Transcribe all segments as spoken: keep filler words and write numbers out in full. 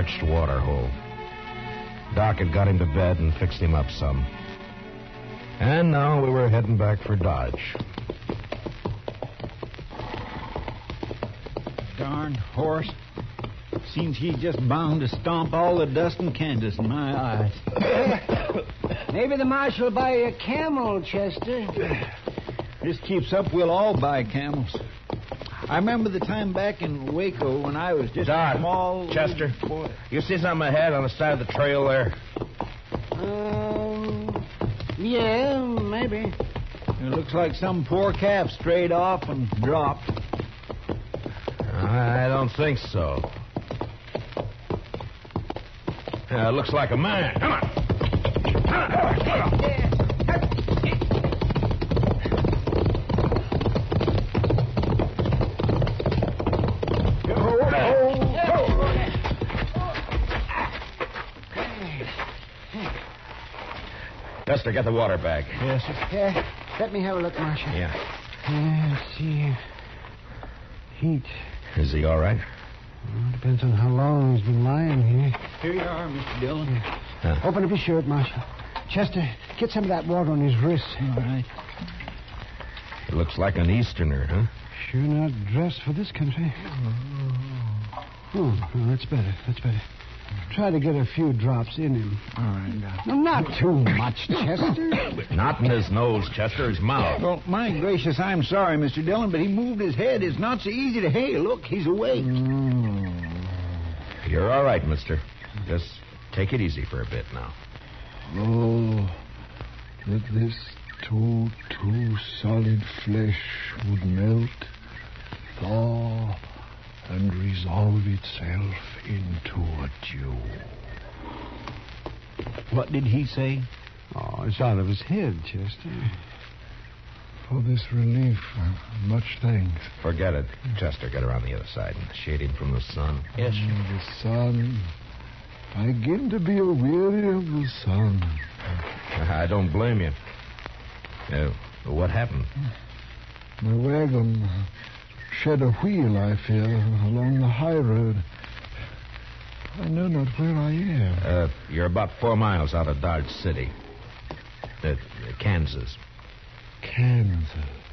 parched water hole. Doc had got him to bed and fixed him up some. And now we were heading back for Dodge. Darn horse. Seems he's just bound to stomp all the dust in Kansas in my eyes. Maybe the marshal will buy you a camel, Chester. This keeps up, we'll all buy camels. I remember the time back in Waco when I was just Doc, a small... Chester, boy. You see something ahead on the side of the trail there? Um, yeah, maybe. It looks like some poor calf strayed off and dropped. I don't think so. Yeah, it looks like a man. Come on. Chester, get the water bag. Yes, sir. Yeah, let me have a look, Marshal. Yeah. Uh, let's see. Heat. Is he all right? Well, depends on how long he's been lying here. Here you are, Mister Dillon. Huh. Open up his shirt, Marshal. Chester, get some of that water on his wrist. All right. He looks like an Easterner, huh? Sure not dressed for this country. Oh, well, that's better. That's better. Try to get a few drops in him. All right, Doc. No, not too much, Chester. Not in his nose, Chester, his mouth. Well, my gracious, I'm sorry, Mister Dillon, but he moved his head. It's not so easy to hail. Look, he's awake. Mm. You're all right, mister. Just take it easy for a bit now. Oh, that this too, too solid flesh would melt, thaw, and resolve itself into a dew. What did he say? Oh, it's out of his head, Chester. For this relief, uh, much thanks. Forget it. Chester, get around the other side and shade him from the sun. Yes, Oh, the sun. I begin to be weary of the sun. I don't blame you. Uh, what happened? My wagon shed a wheel, I fear, along the high road. I know not where I am. Uh, you're about four miles out of Dodge City. Uh, Kansas. Kansas.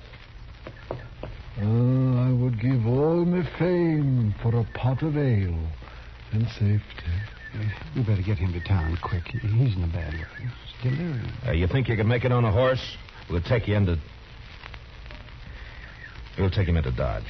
Oh, I would give all my fame for a pot of ale and safety. We better get him to town quick. He's in a bad way. He's delirious. Uh, you think you can make it on a horse? We'll take you into... We'll take him into Dodge.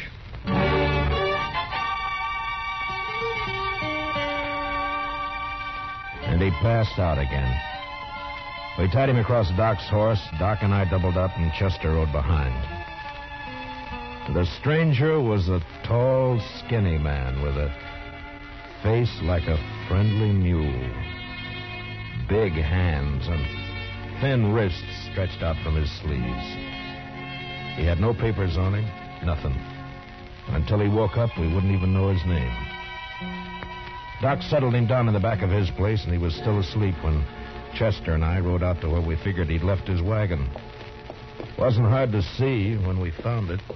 And he passed out again. We tied him across Doc's horse. Doc and I doubled up, and Chester rode behind. The stranger was a tall, skinny man with a face like a friendly mule. Big hands and thin wrists stretched out from his sleeves. He had no papers on him, nothing. Until he woke up, we wouldn't even know his name. Doc settled him down in the back of his place, and he was still asleep when Chester and I rode out to where we figured he'd left his wagon. Wasn't hard to see when we found it.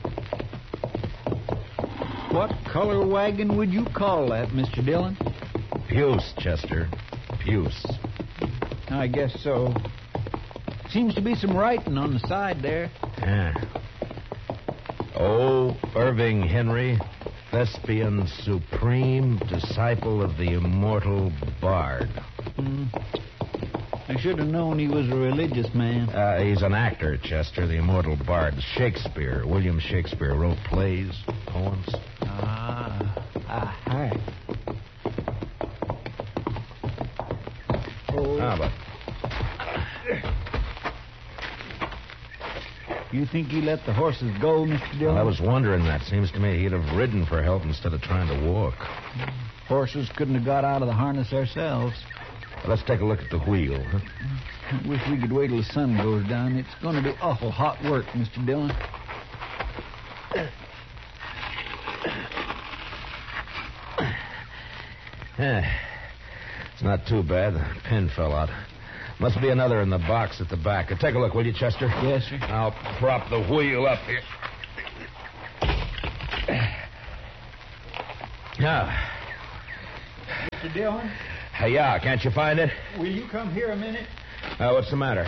What color wagon would you call that, Mister Dillon? Puce, Chester. Puce. I guess so. Seems to be some writing on the side there. Yeah. Oh, Irving Henry, thespian supreme, disciple of the immortal Bard. Hmm. I should have known he was a religious man. Uh, he's an actor, Chester, the immortal Bard. Shakespeare, William Shakespeare, wrote plays, poems. Ah. Ah. Oh. Ah, but You think he let the horses go, Mister Dillon? well, I was wondering that. Seems to me he'd have ridden for help instead of trying to walk. Horses couldn't have got out of the harness ourselves. Well, let's take a look at the wheel, huh? I wish we could wait till the sun goes down. It's going to be awful hot work, Mister Dillon. Yeah. It's not too bad. The pin fell out. Must be another in the box at the back. Uh, Take a look, will you, Chester? Yes, sir. I'll prop the wheel up here. Now, Mister Dillon? Uh, yeah, can't you find it? Will you come here a minute? Uh, what's the matter?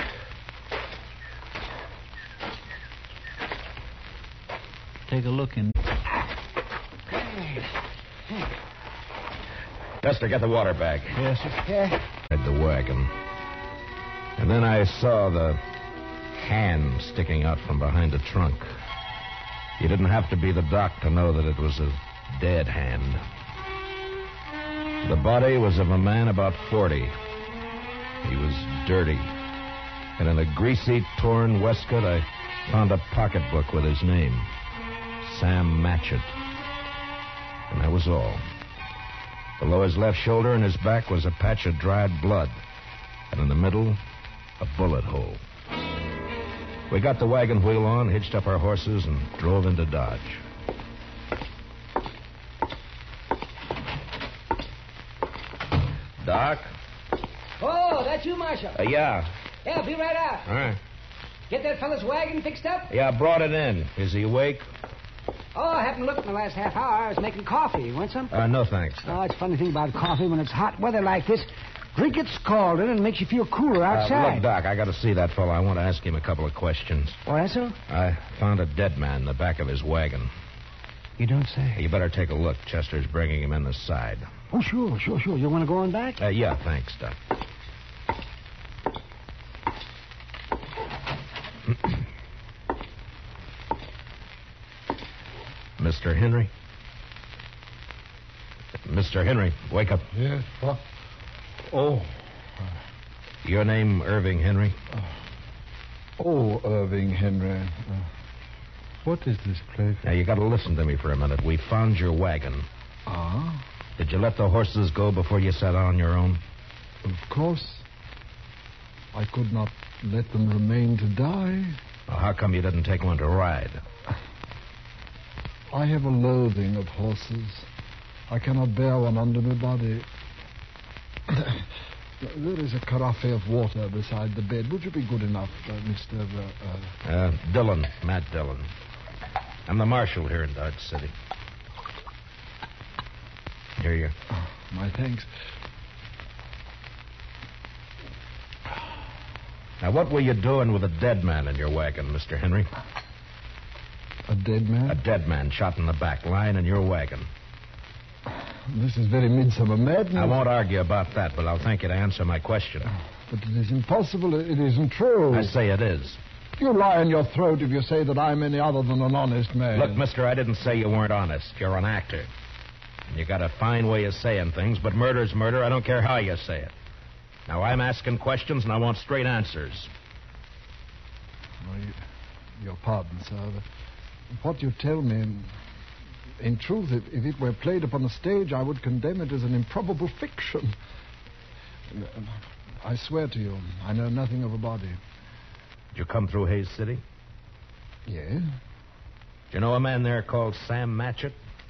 Take a look in. Chester, get the water bag. Yes, sir. Yeah. At the wagon. And then I saw the hand sticking out from behind the trunk. You didn't have to be the doc to know that it was a dead hand. The body was of a man about forty. He was dirty. And in a greasy, torn waistcoat, I found a pocketbook with his name. Sam Matchett. And that was all. Below his left shoulder and his back was a patch of dried blood. And in the middle, a bullet hole. We got the wagon wheel on, hitched up our horses, and drove into Dodge. Doc? Oh, that's you, Marshal. Uh, yeah. Yeah, I'll be right out. All right. Get that fella's wagon fixed up? Yeah, I brought it in. Is he awake? Oh, I haven't looked in the last half hour. I was making coffee. You want some? Uh, no, thanks. Oh, it's a funny thing about coffee. When it's hot weather like this, drink it scalded and it makes you feel cooler outside. Uh, look, Doc, I got to see that fellow. I want to ask him a couple of questions. Oh, that's so? I found a dead man in the back of his wagon. You don't say. You better take a look. Chester's bringing him in the side. Oh, sure, sure, sure. You want to go on back? Uh, yeah, thanks, Doc. Mister Henry? Mister Henry, wake up. Yes, what? Oh. Your name, Irving Henry? Oh, Irving Henry. Uh, what is this place? Now, you got to listen to me for a minute. We found your wagon. Ah? Did you let the horses go before you set on your own? Of course. I could not let them remain to die. Well, how come you didn't take one to ride? I have a loathing of horses. I cannot bear one under my body. There is a carafe of water beside the bed. Would you be good enough, uh, Mister Uh, uh... Uh, Dillon, Matt Dillon. I'm the marshal here in Dodge City. Here you go. Oh, my thanks. Now, what were you doing with a dead man in your wagon, Mister Henry? A dead man? A dead man shot in the back, lying in your wagon. This is very midsummer madness. I won't argue about that, but I'll thank you to answer my question. But it is impossible. It isn't true. I say it is. You lie in your throat if you say that I'm any other than an honest man. Look, mister, I didn't say you weren't honest. You're an actor. And you got a fine way of saying things, but murder's murder. I don't care how you say it. Now, I'm asking questions, and I want straight answers. Oh, you, your pardon, sir. What you tell me, in truth, if, if it were played upon a stage, I would condemn it as an improbable fiction. I swear to you, I know nothing of a body. Did you come through Hayes City? Yes? Do you know a man there called Sam Matchett?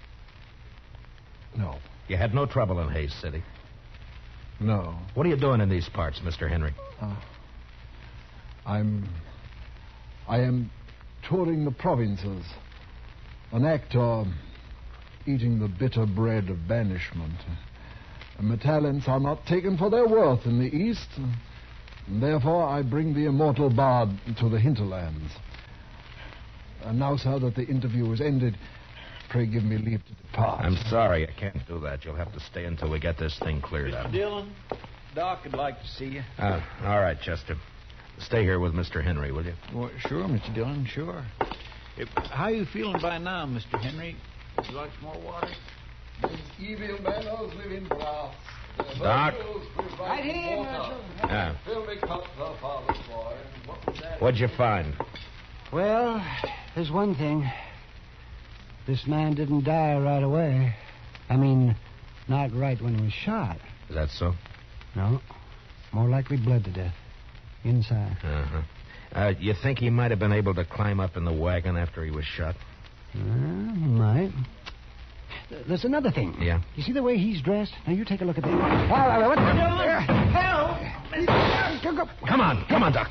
No. You had no trouble in Hayes City? No. What are you doing in these parts, Mister Henry? Uh, I'm... I am touring the provinces. An actor eating the bitter bread of banishment. And my talents are not taken for their worth in the East. And therefore, I bring the immortal bard to the hinterlands. And now, sir, that the interview is ended, pray give me leave to depart. I'm sorry, I can't do that. You'll have to stay until we get this thing cleared up. Mister Dillon, Doc would like to see you. Uh, all right, Chester. Stay here with Mister Henry, will you? Well, sure, Mister Dillon, sure. If, how you feeling by now, Mister Henry? Would you like some more water? Evil fellows live in grass. Doc? Right here, Marshal. Yeah. Fill me cup, the father's boy. What was that? What'd you find? Well, there's one thing. This man didn't die right away. I mean, not right when he was shot. Is that so? No. More likely bled to death. Inside. Uh-huh. Uh, you think he might have been able to climb up in the wagon after he was shot? Uh, he might. There's another thing. Yeah? You see the way he's dressed? Now, you take a look at that. Oh, what the... Help! Come on. Come on, Doc.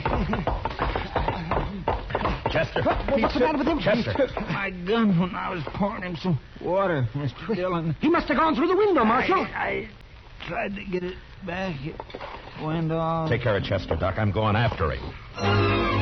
Chester. What's the matter with him? Chester. My gun when I was pouring him some water, Mister Dillon. He must have gone through the window, Marshal. I, tried to get it back. It went off. Take care of Chester, Doc. I'm going after him.